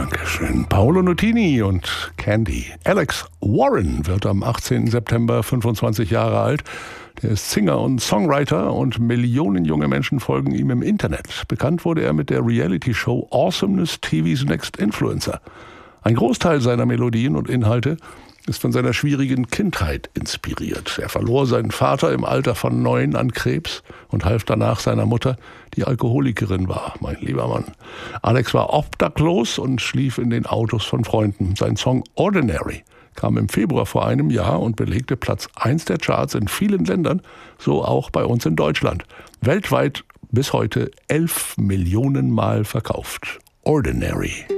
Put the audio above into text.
Dankeschön. Paolo Nutini und Candy. Alex Warren wird am 18. September 25 Jahre alt. Der ist Singer und Songwriter und Millionen junge Menschen folgen ihm im Internet. Bekannt wurde er mit der Reality-Show Awesomeness TV's Next Influencer. Ein Großteil seiner Melodien und Inhalte ist von seiner schwierigen Kindheit inspiriert. Er verlor seinen Vater im Alter von 9 an Krebs und half danach seiner Mutter, die Alkoholikerin war, mein lieber Mann. Alex war obdachlos und schlief in den Autos von Freunden. Sein Song Ordinary kam im Februar vor einem Jahr und belegte Platz 1 der Charts in vielen Ländern, so auch bei uns in Deutschland. Weltweit bis heute 11 Millionen Mal verkauft. Ordinary.